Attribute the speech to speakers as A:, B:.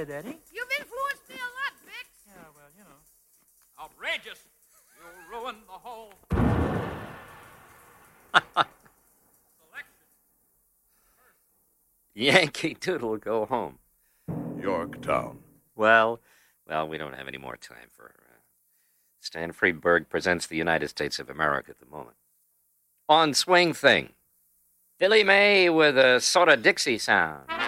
A: did, Eddie.
B: You've influenced me a lot, Bix.
A: Yeah, well, you know.
C: Outrageous. You'll ruin the whole selection.
D: Yankee Doodle, go home.
E: Yorktown.
D: Well, we don't have any more time for Stan Freberg presents the United States of America at the moment. On Swing Thing, Billy May with a sort of Dixie sound.